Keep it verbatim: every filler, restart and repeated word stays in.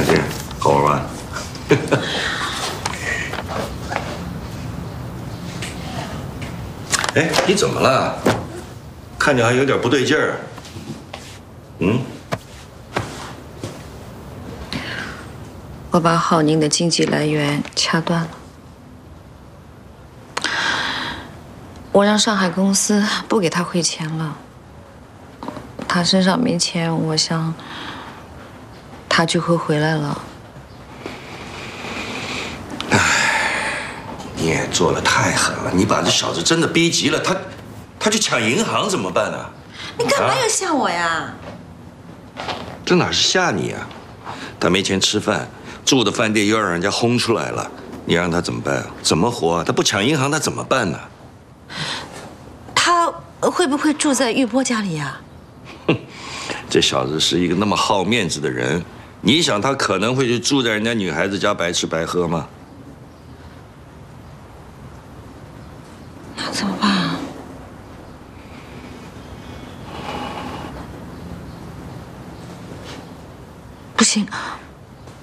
对，好玩吧？哎，你怎么了？看着还有点不对劲儿。嗯？ 我把浩宁的经济来源掐断了。我让上海公司不给他汇钱了。他身上没钱，我想他就会回来了。 唉，你也做得太狠了！你把这小子真的逼急了，他他去抢银行怎么办呢？ 你干嘛要吓我呀？ 这哪是吓你啊？他没钱吃饭，住的饭店又让人家轰出来了，你让他怎么办？怎么活啊？他不抢银行，他怎么办呢？ 他会不会住在玉波家里呀？ 哼，这小子是一个那么好面子的人，你想他可能会去住在人家女孩子家白吃白喝吗？ 那怎么办啊？不行，